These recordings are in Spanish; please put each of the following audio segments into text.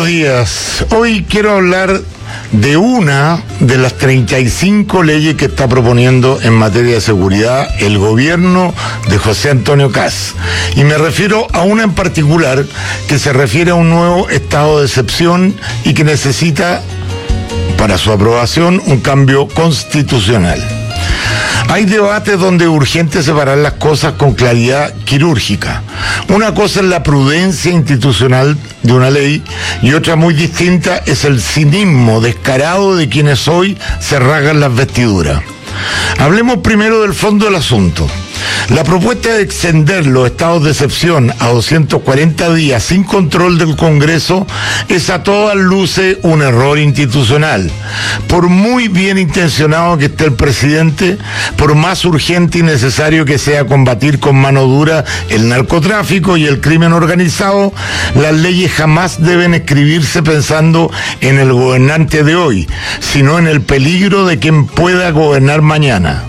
Buenos días. Hoy quiero hablar de una de las 35 leyes que está proponiendo en materia de seguridad el gobierno de José Antonio Kast. Y me refiero a una en particular que se refiere a un nuevo estado de excepción y que necesita, para su aprobación, un cambio constitucional. Hay debates donde es urgente separar las cosas con claridad quirúrgica. Una cosa es la prudencia institucional de una ley y otra muy distinta es el cinismo descarado de quienes hoy se rasgan las vestiduras. Hablemos primero del fondo del asunto. La propuesta de extender los estados de excepción a 240 días sin control del Congreso es a todas luces un error institucional. Por muy bien intencionado que esté el presidente, por más urgente y necesario que sea combatir con mano dura el narcotráfico y el crimen organizado, las leyes jamás deben escribirse pensando en el gobernante de hoy, sino en el peligro de quien pueda gobernar mañana.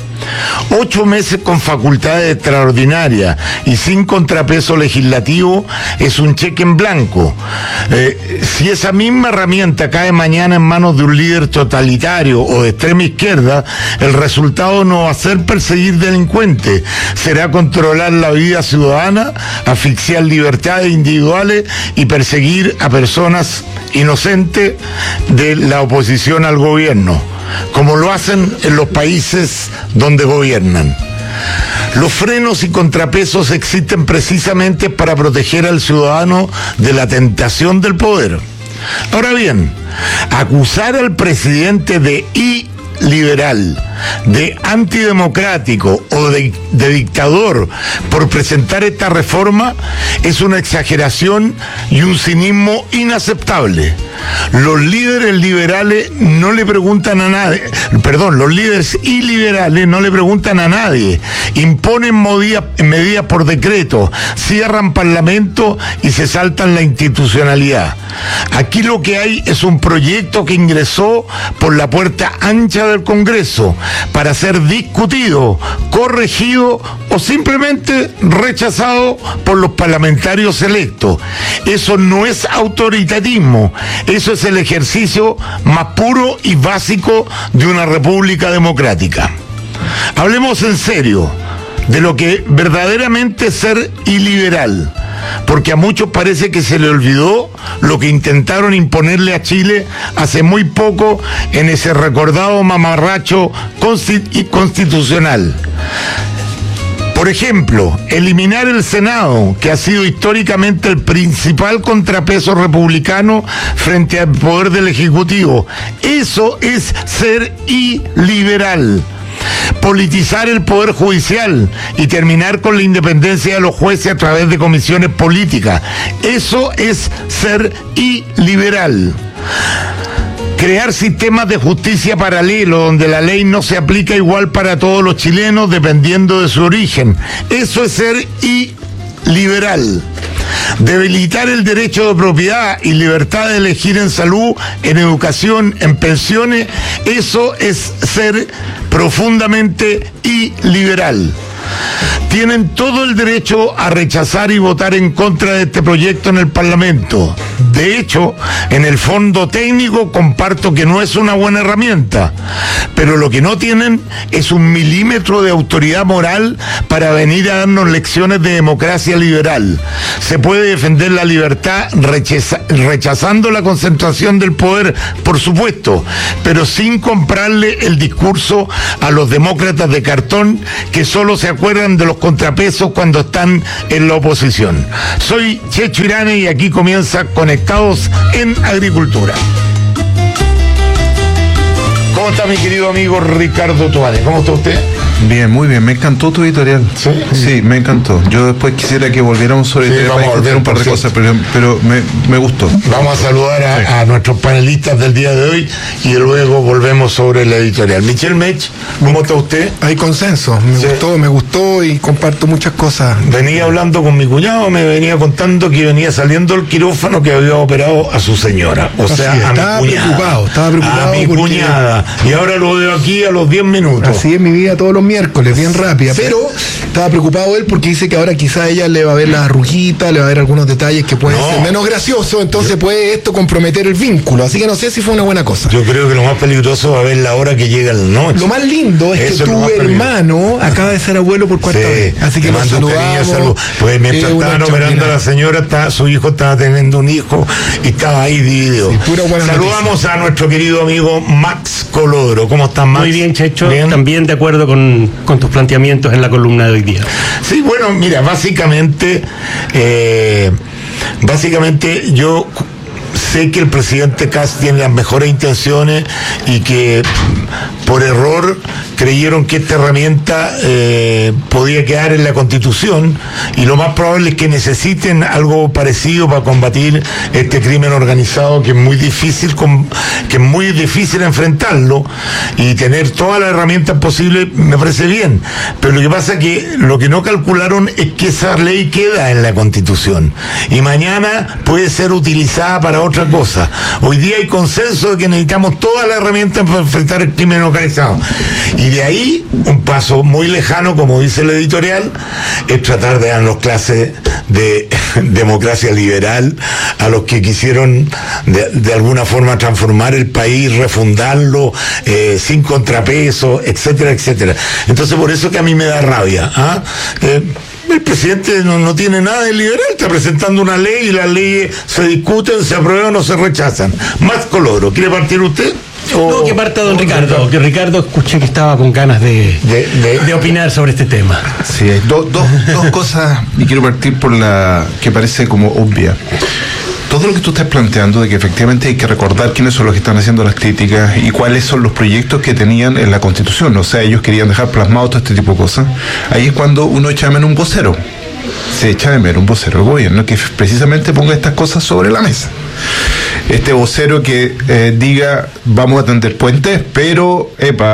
8 meses con facultades extraordinarias y sin contrapeso legislativo es un cheque en blanco. Si esa misma herramienta cae mañana en manos de un líder totalitario o de extrema izquierda, el resultado no va a ser perseguir delincuentes, será controlar la vida ciudadana, asfixiar libertades individuales y perseguir a personas inocentes de la oposición al gobierno, como lo hacen en los países donde gobiernan. Los frenos y contrapesos existen precisamente para proteger al ciudadano de la tentación del poder. Ahora bien, acusar al presidente de iliberal, de antidemocrático o de dictador por presentar esta reforma es una exageración y un cinismo inaceptable. Los líderes liberales no le preguntan a nadie, los líderes iliberales no le preguntan a nadie, imponen medidas por decreto, cierran parlamento y se saltan la institucionalidad. Aquí lo que hay es un proyecto que ingresó por la puerta ancha del Congreso para ser discutido, corregido o simplemente rechazado por los parlamentarios electos. Eso no es autoritarismo, eso es el ejercicio más puro y básico de una república democrática. Hablemos en serio de lo que verdaderamente es ser iliberal, porque a muchos parece que se le olvidó lo que intentaron imponerle a Chile hace muy poco en ese recordado mamarracho constitucional. Por ejemplo, eliminar el Senado, que ha sido históricamente el principal contrapeso republicano frente al poder del Ejecutivo. Eso es ser iliberal. Politizar el poder judicial y terminar con la independencia de los jueces a través de comisiones políticas. Eso es ser iliberal. Crear sistemas de justicia paralelo donde la ley no se aplica igual para todos los chilenos dependiendo de su origen. Eso es ser iliberal. Debilitar el derecho de propiedad y libertad de elegir en salud, en educación, en pensiones, eso es ser profundamente iliberal. Tienen todo el derecho a rechazar y votar en contra de este proyecto en el Parlamento. De hecho, en el fondo técnico comparto que no es una buena herramienta, pero lo que no tienen es un milímetro de autoridad moral para venir a darnos lecciones de democracia liberal. Se puede defender la libertad rechazando la concentración del poder, por supuesto, pero sin comprarle el discurso a los demócratas de cartón que solo se acuerdan de los contrapesos cuando están en la oposición. Soy Checho Irane y aquí comienza Conectados en Agricultura. ¿Cómo está mi querido amigo Ricardo Tovares? ¿Cómo está usted? Bien, muy bien, me encantó tu editorial. ¿Sí? Sí, me encantó. Yo después quisiera que volviéramos sobre el tema y un par de cosas, pero me gustó. Vamos a saludar a nuestros panelistas del día de hoy y luego volvemos sobre la editorial. Michel Mech, ¿cómo está usted? Hay consenso, me gustó y comparto muchas cosas. Venía hablando con mi cuñado, me venía contando que venía saliendo del quirófano que había operado a su señora, o sea, a mi cuñada. Estaba preocupado. A mi cuñada. Y ahora lo veo aquí a los 10 minutos. Así es mi vida todos los miércoles. miércoles, bien rápida, pero estaba preocupado él porque dice que ahora quizá ella le va a ver las arruguitas, le va a ver algunos detalles que pueden ser menos graciosos, entonces puede esto comprometer el vínculo, así que no sé si fue una buena cosa. Yo creo que lo más peligroso va a ver la hora que llega la noche. Lo más lindo es que tu hermano acaba de ser abuelo por cuarta vez, así que nos saludamos. Pues mientras estaban operando a la señora, su hijo estaba teniendo un hijo y estaba ahí dividido. Sí, saludamos a nuestro querido amigo Max Colodro. ¿Cómo estás, Max? Muy bien, Checho. ¿Bien? También de acuerdo con tus planteamientos en la columna de hoy día. Sí, bueno, mira, básicamente yo sé que el presidente Kast tiene las mejores intenciones y que por error creyeron que esta herramienta podía quedar en la Constitución, y lo más probable es que necesiten algo parecido para combatir este crimen organizado que es muy difícil enfrentarlo, y tener todas las herramientas posibles me parece bien, pero lo que pasa es que lo que no calcularon es que esa ley queda en la Constitución y mañana puede ser utilizada para otra cosa. Hoy día hay consenso de que necesitamos todas las herramientas para enfrentar el crimen organizado, y de ahí un paso muy lejano, como dice el editorial, es tratar de darnos clases de democracia liberal a los que quisieron de alguna forma transformar el país, refundarlo sin contrapeso, etcétera, etcétera. Entonces por eso que a mí me da rabia. El presidente no tiene nada de liberal, está presentando una ley y las leyes se discuten, se aprueban o se rechazan. Más Colodro, ¿quiere partir usted? No, que parta don Ricardo, que Ricardo escuché que estaba con ganas de opinar sobre este tema. Sí, hay dos cosas, y quiero partir por la que parece como obvia. Todo lo que tú estás planteando de que efectivamente hay que recordar quiénes son los que están haciendo las críticas y cuáles son los proyectos que tenían en la Constitución, o sea, ellos querían dejar plasmado todo este tipo de cosas. Ahí es cuando uno echa de menos un vocero. Se echa de menos un vocero del gobierno que precisamente ponga estas cosas sobre la mesa. Este vocero que diga, vamos a tender puentes, pero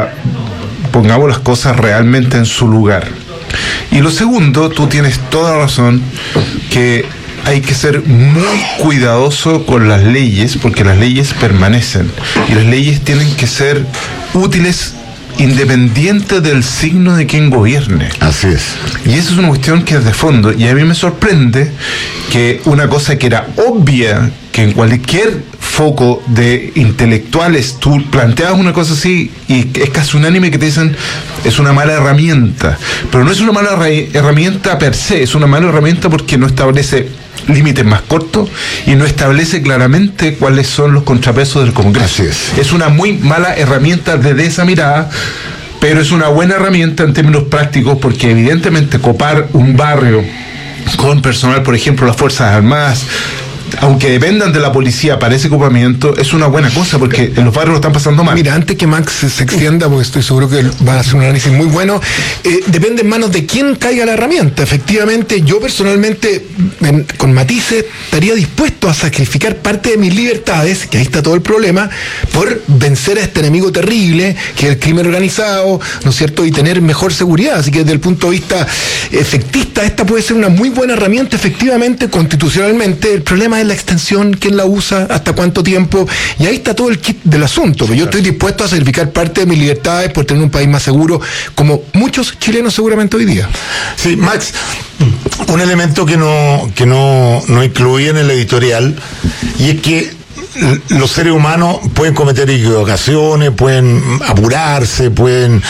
pongamos las cosas realmente en su lugar. Y lo segundo, tú tienes toda la razón, que hay que ser muy cuidadoso con las leyes, porque las leyes permanecen y las leyes tienen que ser útiles independiente del signo de quien gobierne. Así es. Y eso es una cuestión que es de fondo, y a mí me sorprende que una cosa que era obvia, que en cualquier foco de intelectuales tú planteabas una cosa así y es casi unánime que te dicen es una mala herramienta, pero no es una mala herramienta per se, es una mala herramienta porque no establece límites más cortos y no establece claramente cuáles son los contrapesos del Congreso. Es una muy mala herramienta desde esa mirada, pero es una buena herramienta en términos prácticos, porque evidentemente copar un barrio con personal, por ejemplo, las Fuerzas Armadas, aunque dependan de la policía para ese ocupamiento, es una buena cosa, porque en los barrios lo están pasando mal. Mira, antes que Max se extienda, porque estoy seguro que va a hacer un análisis muy bueno, depende en manos de quién caiga la herramienta. Efectivamente, yo personalmente, con matices, estaría dispuesto a sacrificar parte de mis libertades, que ahí está todo el problema, por vencer a este enemigo terrible, que es el crimen organizado, ¿no es cierto?, y tener mejor seguridad. Así que desde el punto de vista efectista, esta puede ser una muy buena herramienta, efectivamente, constitucionalmente. El problema es la extensión, quién la usa, hasta cuánto tiempo, y ahí está todo el kit del asunto. Pero yo estoy dispuesto a sacrificar parte de mis libertades por tener un país más seguro, como muchos chilenos seguramente hoy día. Sí, Max, un elemento que no incluí en el editorial, y es que los seres humanos pueden cometer equivocaciones, pueden apurarse, pueden,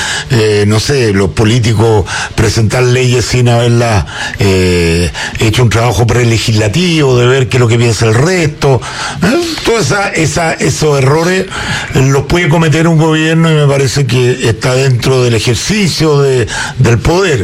los políticos presentar leyes sin haberlas hecho un trabajo prelegislativo, de ver qué es lo que piensa el resto. Todos esos errores los puede cometer un gobierno, y me parece que está dentro del ejercicio del poder.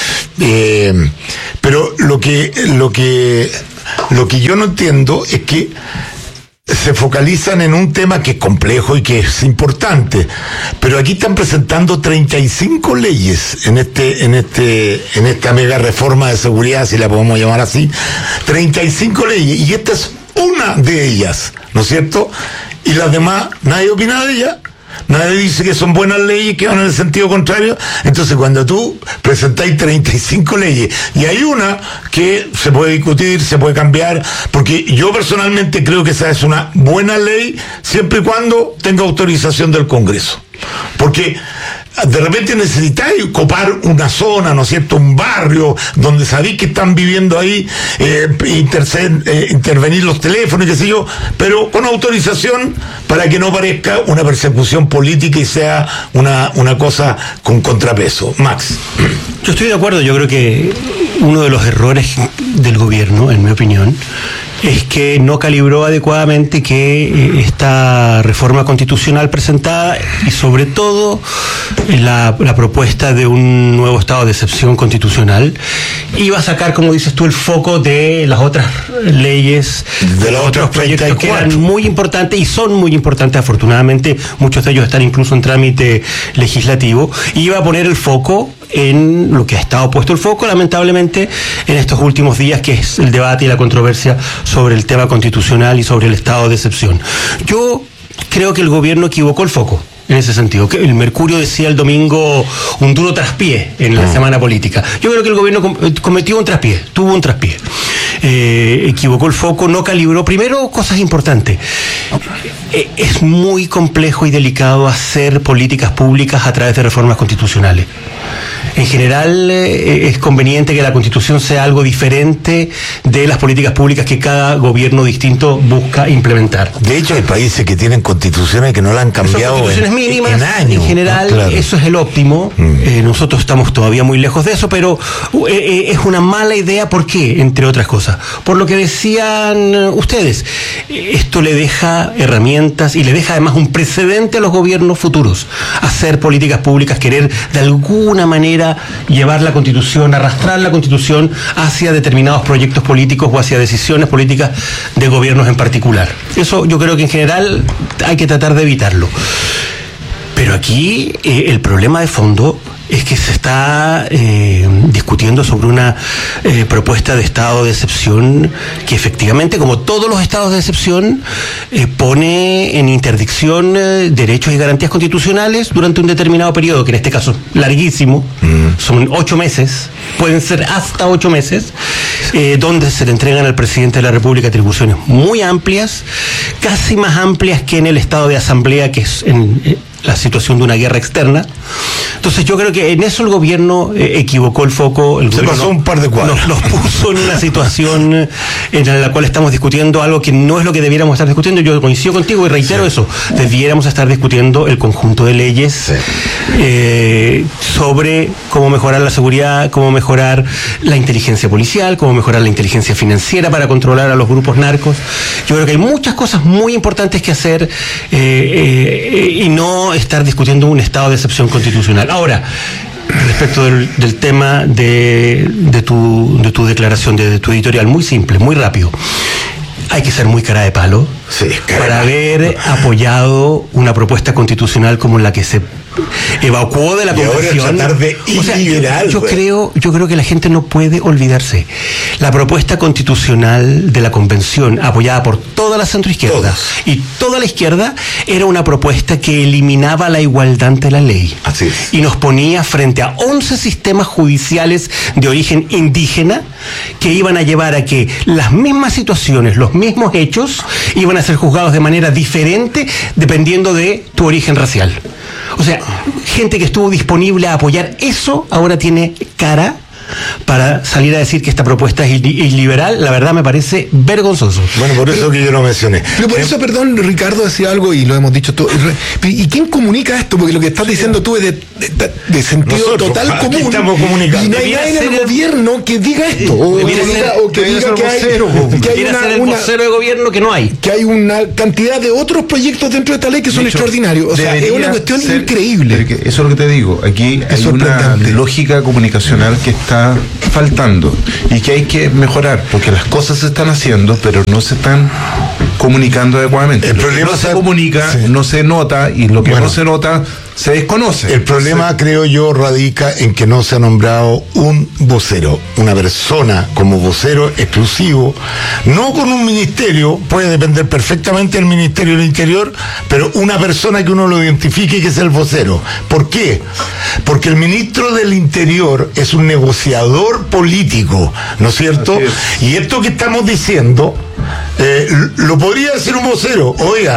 Pero lo que yo no entiendo es que se focalizan en un tema que es complejo y que es importante, pero aquí están presentando 35 leyes en esta mega reforma de seguridad, si la podemos llamar así, 35 leyes, y esta es una de ellas, ¿no es cierto? Y las demás, nadie opina de ellas. Nadie dice que son buenas leyes, que van en el sentido contrario. Entonces, cuando tú presentáis 35 leyes y hay una que se puede discutir, se puede cambiar, porque yo personalmente creo que esa es una buena ley siempre y cuando tenga autorización del Congreso. Porque de repente necesitáis copar una zona, ¿no es cierto?, un barrio donde sabéis que están viviendo ahí, intervenir los teléfonos, qué sé yo, pero con autorización para que no parezca una persecución política y sea una cosa con contrapeso. Max. Yo estoy de acuerdo, yo creo que uno de los errores del gobierno, en mi opinión, es que no calibró adecuadamente que esta reforma constitucional presentada y sobre todo la propuesta de un nuevo estado de excepción constitucional iba a sacar, como dices tú, el foco de las otras leyes, de los otros proyectos que eran muy importantes y son muy importantes. Afortunadamente muchos de ellos están incluso en trámite legislativo, y iba a poner el foco en lo que ha estado puesto el foco, lamentablemente, en estos últimos días, que es el debate y la controversia sobre el tema constitucional y sobre el estado de excepción. Yo creo que el gobierno equivocó el foco en ese sentido. Que el Mercurio decía el domingo un duro traspié en la semana política. Yo creo que el gobierno cometió un traspié, tuvo un traspié. Equivocó el foco, no calibró. Primero, cosas importantes. Es muy complejo y delicado hacer políticas públicas a través de reformas constitucionales. En general, es conveniente que la Constitución sea algo diferente de las políticas públicas que cada gobierno distinto busca implementar. De hecho, hay países que tienen constituciones que no la han cambiado son constituciones mínimas, en años. En general, ¿no? Claro. Eso es el óptimo. Nosotros estamos todavía muy lejos de eso, pero es una mala idea. ¿Por qué? Entre otras cosas. Por lo que decían ustedes, esto le deja herramientas y le deja además un precedente a los gobiernos futuros. Hacer políticas públicas, querer de alguna manera llevar la Constitución, arrastrar la Constitución hacia determinados proyectos políticos o hacia decisiones políticas de gobiernos en particular. Eso yo creo que en general hay que tratar de evitarlo. Pero aquí el problema de fondo es que se está discutiendo sobre una propuesta de estado de excepción que efectivamente, como todos los estados de excepción, pone en interdicción derechos y garantías constitucionales durante un determinado periodo, que en este caso larguísimo, son 8 meses, pueden ser hasta 8 meses, donde se le entregan al presidente de la República atribuciones muy amplias, casi más amplias que en el estado de asamblea, que es en la situación de una guerra externa. Entonces yo creo que en eso el gobierno equivocó el foco. El se pasó un par de cuadros. Nos puso en una situación en la cual estamos discutiendo algo que no es lo que debiéramos estar discutiendo. Yo coincido contigo y reitero eso. Debiéramos estar discutiendo el conjunto de leyes sobre cómo mejorar la seguridad, cómo mejorar la inteligencia policial, cómo mejorar la inteligencia financiera para controlar a los grupos narcos. Yo creo que hay muchas cosas muy importantes que hacer y no estar discutiendo un estado de excepción constitucional. Ahora, respecto del tema de tu declaración, de tu editorial, muy simple, muy rápido. Hay que ser muy cara de palo para haber apoyado una propuesta constitucional como la que se evacuó de la convención. Yo creo que la gente no puede olvidarse. La propuesta constitucional de la convención, apoyada por toda la centroizquierda y toda la izquierda, era una propuesta que eliminaba la igualdad ante la ley. Así es. Y nos ponía frente a 11 sistemas judiciales de origen indígena que iban a llevar a que las mismas situaciones, los mismos hechos, iban a ser juzgados de manera diferente dependiendo de tu origen racial. O sea, gente que estuvo disponible a apoyar eso ahora tiene cara para salir a decir que esta propuesta es iliberal. La verdad me parece vergonzoso. Bueno, por eso que yo lo mencioné. Pero por eso, perdón, Ricardo decía algo y lo hemos dicho todo. ¿Y quién comunica esto? Porque lo que estás diciendo tú es de sentido nosotros, total común. Estamos comunicando. Y no hay nadie en el gobierno que diga esto. O que diga que hay el vocero de gobierno que no hay. Que hay una cantidad de otros proyectos dentro de esta ley que son extraordinarios. O sea, es una cuestión increíble. Eso es lo que te digo. Aquí hay una lógica comunicacional que está faltando y que hay que mejorar, porque las cosas se están haciendo, pero no se están comunicando adecuadamente. El problema no se comunica, no se nota, y lo que no se nota se desconoce. El problema, creo yo, radica en que no se ha nombrado un vocero, una persona como vocero exclusivo, no con un ministerio, puede depender perfectamente del Ministerio del Interior, pero una persona que uno lo identifique y que es el vocero. ¿Por qué? Porque el ministro del Interior es un negociador político, ¿no es cierto? Y esto que estamos diciendo lo podría decir un vocero. Oiga,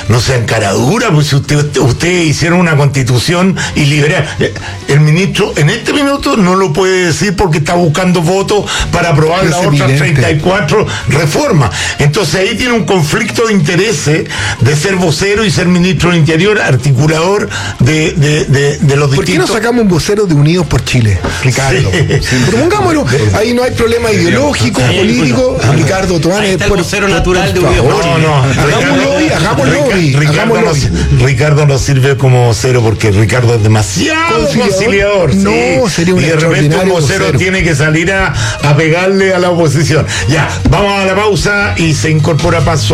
no sean caraduras, pues si ustedes hicieron una constitución y liberal. El ministro en este minuto no lo puede decir porque está buscando votos para aprobar las otras 34 reformas. Entonces ahí tiene un conflicto de intereses de ser vocero y ser ministro del Interior, articulador de los distintos. ¿Por qué no sacamos un vocero de Unidos por Chile, Ricardo? Sí. Propongámoslo. Ahí no hay problema ideológico, político. Ricardo Toán es el vocero natural de Unidos por Chile. Hagamos lobby. Ricardo no sirve como vocero porque Ricardo es demasiado conciliador. No, sería un extraordinario y de repente un vocero tiene que salir a pegarle a la oposición. Ya, vamos a la pausa y se incorpora Paso